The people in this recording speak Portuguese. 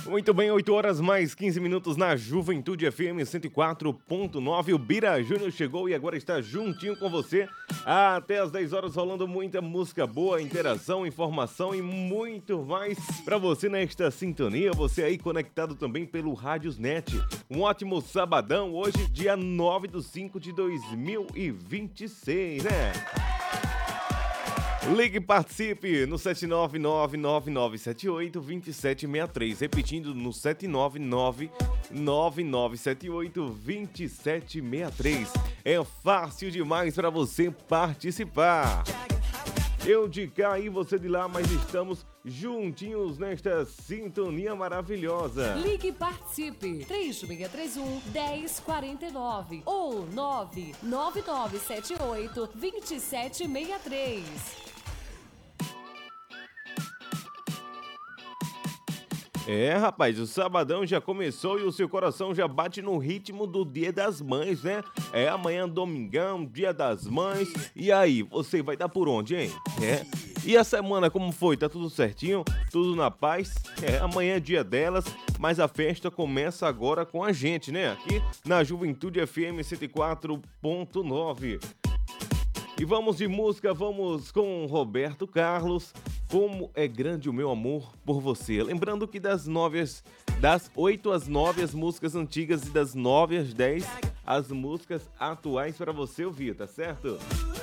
Muito bem, 8 horas mais 15 minutos na Juventude FM 104.9. O Bira Júnior chegou e agora está juntinho com você até as 10 horas, rolando muita música boa, interação, informação e muito mais para você nesta sintonia. Você aí conectado também pelo Rádiosnet. Um ótimo sabadão, hoje dia 9/5/2026, né? Ligue e participe no 799-9978-2763. Repetindo no 799-9978-2763. É fácil demais para você participar. Eu de cá e você de lá, mas estamos juntinhos nesta sintonia maravilhosa. Ligue e participe. 3631-1049 ou 99978-2763. É, rapaz, o sabadão já começou e o seu coração já bate no ritmo do Dia das Mães, né? É amanhã, domingão, Dia das Mães. E aí, você vai dar por onde, hein? É. E a semana como foi? Tá tudo certinho? Tudo na paz? É, amanhã é dia delas, mas a festa começa agora com a gente, né? Aqui na Juventude FM 104.9. E vamos de música, vamos com Roberto Carlos. Como é grande o meu amor por você. Lembrando que das 8 às 9 as músicas antigas e das 9 às 10 as músicas atuais para você ouvir, tá certo?